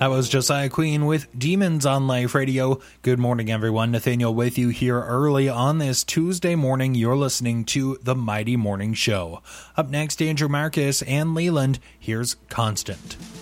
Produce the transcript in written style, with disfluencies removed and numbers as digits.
That was Josiah Queen with Demons on Life Radio. Good morning, everyone. Nathaniel with you here early on this Tuesday morning. You're listening to The Mighty Morning Show. Up next, Andrew Marcus and Leland. Here's Constant.